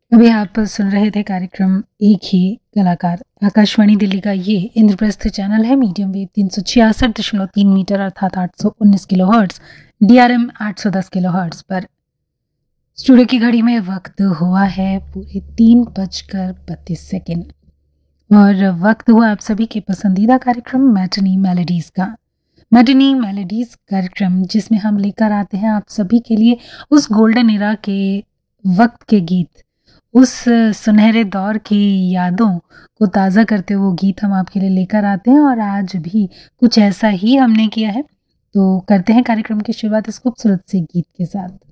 अभी आप सुन रहे थे कार्यक्रम एक ही कलाकार। आकाशवाणी दिल्ली का ये इंद्रप्रस्थ चैनल है, मीडियम वेव 366.3 मीटर अर्थात 819 किलोहर्ट्ज, DRM 810 किलोहर्ट्ज पर। स्टूडियो की घड़ी में वक्त हुआ है पूरे 3:32 और वक्त हुआ आप सभी के पसंदीदा कार्यक्रम मैटिनी मेलोडीज का। मैटिनी मेलोडीज कार्यक्रम जिसमें हम लेकर आते हैं आप सभी के लिए उस गोल्डन इरा के वक्त के गीत, उस सुनहरे दौर की यादों को ताज़ा करते हुए वो गीत हम आपके लिए लेकर आते हैं और आज भी कुछ ऐसा ही हमने किया है। तो करते हैं कार्यक्रम की शुरुआत इस खूबसूरत से गीत के साथ।